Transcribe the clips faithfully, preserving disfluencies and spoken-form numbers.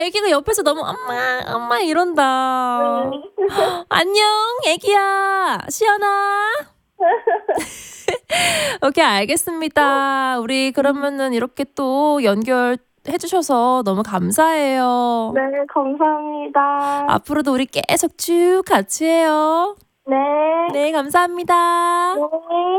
애기가 옆에서 너무 "엄마, 엄마." 이런다. 네. "안녕 애기야. 시연아." 오케이 알겠습니다. 우리 그러면은 이렇게 또 연결해 주셔서 너무 감사해요. 네 감사합니다. 앞으로도 우리 계속 쭉 같이 해요. 네. 네 감사합니다. 네.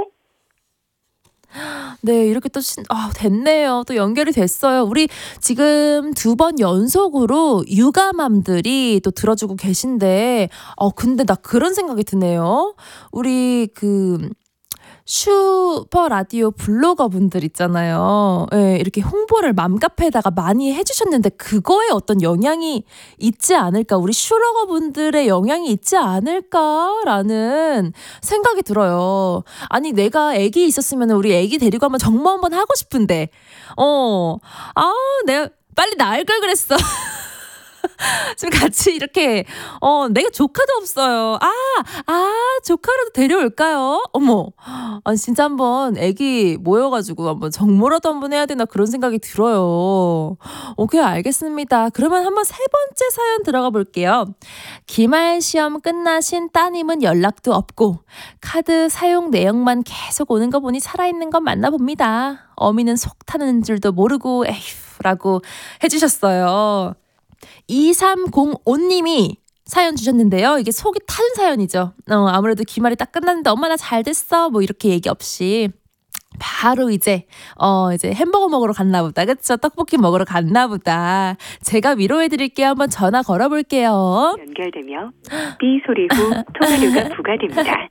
네 이렇게 또 신 아 됐네요. 또 연결이 됐어요. 우리 지금 두 번 연속으로 육아맘들이 또 들어주고 계신데 어 근데 나 그런 생각이 드네요. 우리 그 슈퍼 라디오 블로거분들 있잖아요. 예 이렇게 홍보를 맘카페에다가 많이 해 주셨는데 그거에 어떤 영향이 있지 않을까? 우리 슈러거분들의 영향이 있지 않을까라는 생각이 들어요. 아니 내가 애기 있었으면은 우리 애기 데리고 한번 정모 한번 하고 싶은데 어 아 내가 빨리 낳을 걸 그랬어. 지금 같이 이렇게 어 내가 조카도 없어요. 아, 아 조카라도 데려올까요? 어머. 아니 진짜 한번 애기 모여 가지고 한번 정모라도 한번 해야 되나 그런 생각이 들어요. 오케이 알겠습니다. 그러면 한번 세 번째 사연 들어가 볼게요. 기말 시험 끝나신 따님은 연락도 없고 카드 사용 내역만 계속 오는 거 보니 살아있는 건 맞나 봅니다. 어미는 속 타는 줄도 모르고 에휴라고 해 주셨어요. 이삼공오 님이 사연 주셨는데요. 이게 속이 타는 사연이죠. 어, 아무래도 기말이 딱 끝났는데 엄마 나 잘 됐어 뭐 이렇게 얘기 없이 바로 이제 어 이제 햄버거 먹으러 갔나 보다. 그쵸? 떡볶이 먹으러 갔나 보다. 제가 위로해 드릴게요. 한번 전화 걸어 볼게요. 연결되며 삐 소리 후 통화료가 부과됩니다.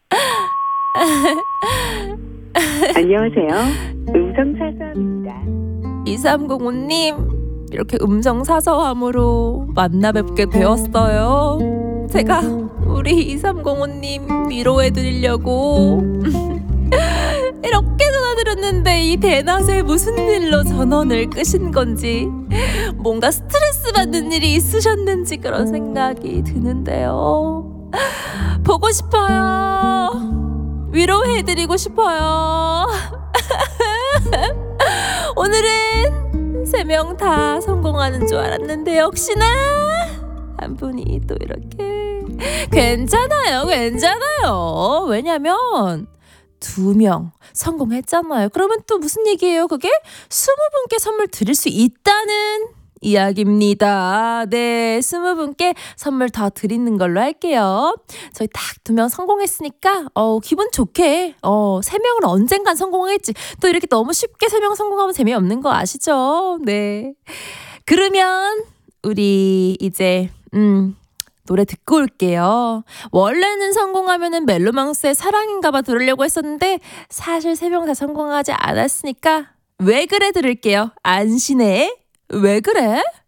안녕하세요. 음성 사서함입니다. 이삼공오 님 이렇게 음성 사서함으로 만나 뵙게 되었어요. 제가 우리 이삼공오 님 위로해 드리려고 이렇게 전화드렸는데 이 대낮에 무슨 일로 전원을 끄신 건지 뭔가 스트레스 받는 일이 있으셨는지 그런 생각이 드는데요. 보고 싶어요. 위로해 드리고 싶어요. 오늘은 세 명 다 성공하는 줄 알았는데 역시나 한 분이 또 이렇게 괜찮아요 괜찮아요. 왜냐면 두 명 성공했잖아요. 그러면 또 무슨 얘기예요 그게? 스무 분께 선물 드릴 수 있다는 이야기입니다. 네 스무 분께 선물 더 드리는 걸로 할게요. 저희 딱 두 명 성공했으니까 어 기분 좋게 어 세 명은 언젠간 성공하겠지. 또 이렇게 너무 쉽게 세 명 성공하면 재미없는 거 아시죠? 네 그러면 우리 이제 음 노래 듣고 올게요. 원래는 성공하면은 멜로망스의 사랑인가봐 들으려고 했었는데 사실 세 명 다 성공하지 않았으니까 왜 그래 들을게요. 안신의 왜 그래?